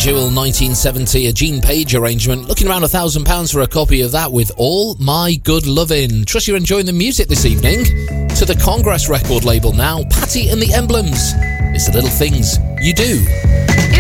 Jewel 1970, a Gene Page arrangement. Looking around £1,000 for a copy of that with All My Good Lovin'. Trust you're enjoying the music this evening. To the Congress record label now, Patty and the Emblems. It's the little things you do.